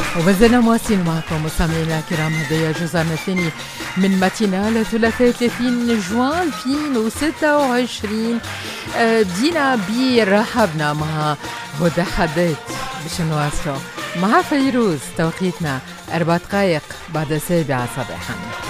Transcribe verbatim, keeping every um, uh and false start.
وبزلنا مواصلين معكم مستمعينا الكرام. هذا الجزء الثاني من ماتينال الثلاثاء ثلاثين جوان ألفين وستة وعشرين. بدينا برحبنا مع هدى حداد باش نواصلوا مع فيروز. توقيتنا أربع دقائق بعد السابعة صباحا.